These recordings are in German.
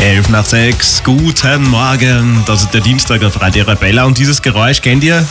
11:06, guten Morgen. Das ist der Dienstag auf Radio Arabella und dieses Geräusch kennt ihr?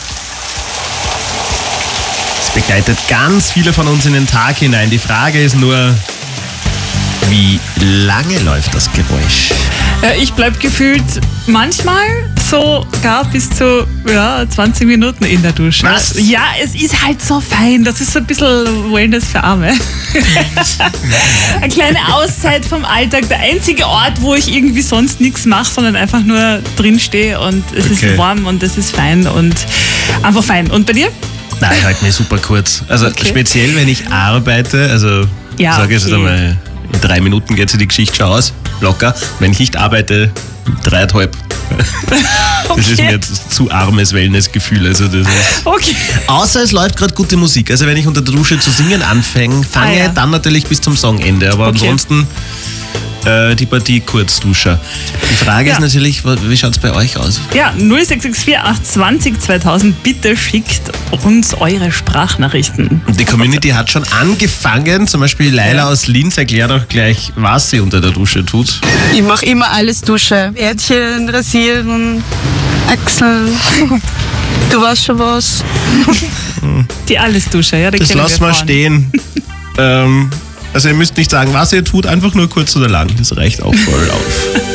Es begleitet ganz viele von uns in den Tag hinein. Die Frage ist nur, wie lange läuft das Geräusch? Ich bleib gefühlt manchmal sogar bis zu 20 Minuten in der Dusche. Was? Ja, es ist halt so fein. Das ist so ein bisschen Wellness für Arme. Eine kleine Auszeit vom Alltag. Der einzige Ort, wo ich irgendwie sonst nichts mache, sondern einfach nur drin stehe und es ist warm und es ist fein und einfach fein. Und bei dir? Nein, ich halte mich super kurz. Also speziell, wenn ich arbeite, also ich sage jetzt einmal, in 3 Minuten geht sich die Geschichte schon aus, locker. Wenn ich nicht arbeite, 3,5. Das ist mir jetzt zu armes Wellnessgefühl. Also das ist Außer es läuft gerade gute Musik. Also wenn ich unter der Dusche zu singen fange, dann natürlich bis zum Songende. Aber ansonsten die Partie Kurzduscher. Die Frage ist natürlich, wie schaut es bei euch aus? Ja, 0664 820 2000. Bitte schickt uns eure Sprachnachrichten. Und die Community hat schon angefangen. Zum Beispiel Leila aus Linz erklärt auch gleich, was sie unter der Dusche tut. Ich mache immer alles Dusche. Erdchen, rasieren, Achseln. Du weißt schon was. Die Alles-Dusche, ja. Das lassen wir stehen. Also ihr müsst nicht sagen, was ihr tut, einfach nur kurz oder lang. Das reicht auch voll auf.